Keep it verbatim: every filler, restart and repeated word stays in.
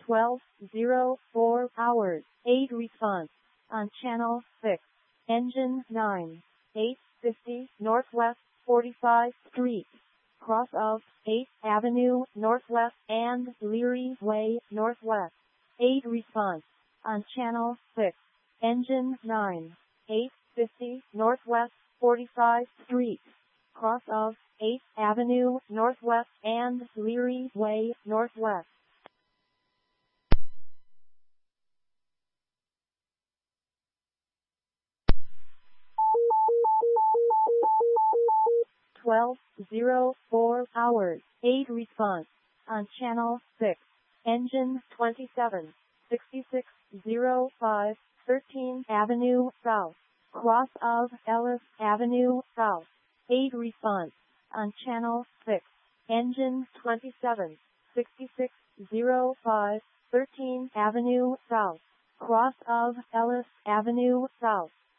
twelve oh four hours, eight response. On channel six. Engine nine. eight fifty Northwest forty-five Street. Cross of eighth Avenue Northwest and Leary Way Northwest. eight response. On channel six. Engine nine. eight fifty Northwest forty-five Street. Cross of eighth Avenue Northwest and Leary Way Northwest. twelve oh four hours, eight response. On channel six. Engine twenty-seven. sixty-six oh five, thirteenth Avenue South. Cross of Ellis Avenue South. eight response. On channel six. Engine twenty-seven. sixty-six oh five, thirteenth Avenue South. Cross of Ellis Avenue South.